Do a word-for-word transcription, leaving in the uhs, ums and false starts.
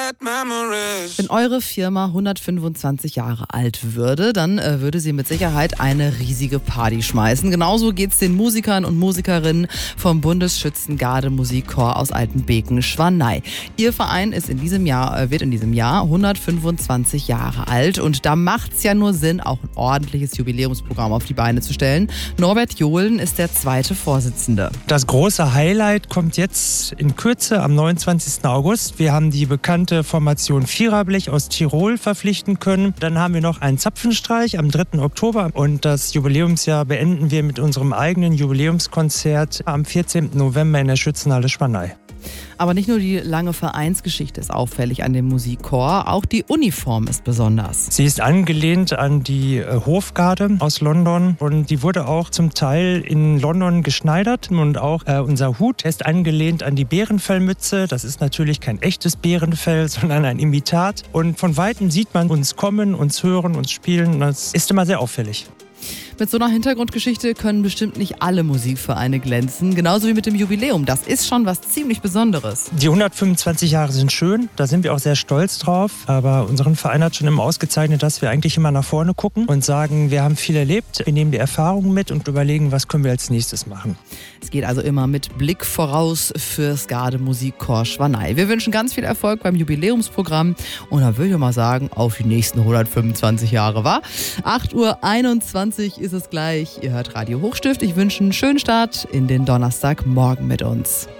Wenn eure Firma hundertfünfundzwanzig Jahre alt würde, dann äh, würde sie mit Sicherheit eine riesige Party schmeißen. Genauso geht's den Musikern und Musikerinnen vom Bundesschützengarde-Musikchor aus Altenbeken-Schwanei. Ihr Verein ist in diesem Jahr, äh, wird in diesem Jahr hundertfünfundzwanzig Jahre alt und da macht's ja nur Sinn, auch ein ordentliches Jubiläumsprogramm auf die Beine zu stellen. Norbert Johlen ist der zweite Vorsitzende. Das große Highlight kommt jetzt in Kürze am neunundzwanzigsten August. Wir haben die bekannte Formation Viererblech aus Tirol verpflichten können. Dann haben wir noch einen Zapfenstreich am dritten Oktober und das Jubiläumsjahr beenden wir mit unserem eigenen Jubiläumskonzert am vierzehnten November in der Schützenhalle Schwanei. Aber nicht nur die lange Vereinsgeschichte ist auffällig an dem Musikchor, auch die Uniform ist besonders. Sie ist angelehnt an die äh, Hofgarde aus London und die wurde auch zum Teil in London geschneidert und auch äh, unser Hut ist angelehnt an die Bärenfellmütze. Das ist natürlich kein echtes Bärenfell, sondern ein Imitat und von Weitem sieht man uns kommen, uns hören, uns spielen. Das ist immer sehr auffällig. Mit so einer Hintergrundgeschichte können bestimmt nicht alle Musikvereine glänzen, genauso wie mit dem Jubiläum. Das ist schon was ziemlich Besonderes. Die hundertfünfundzwanzig Jahre sind schön, da sind wir auch sehr stolz drauf. Aber unseren Verein hat schon immer ausgezeichnet, dass wir eigentlich immer nach vorne gucken und sagen, wir haben viel erlebt, wir nehmen die Erfahrungen mit und überlegen, was können wir als nächstes machen. Es geht also immer mit Blick voraus fürs Garde-Musikchor Schwanei. Wir wünschen ganz viel Erfolg beim Jubiläumsprogramm und dann würde ich mal sagen, auf die nächsten hundertfünfundzwanzig Jahre, wa? acht Uhr einundzwanzig ist es gleich. Ihr hört Radio Hochstift. Ich wünsche einen schönen Start in den Donnerstagmorgen mit uns.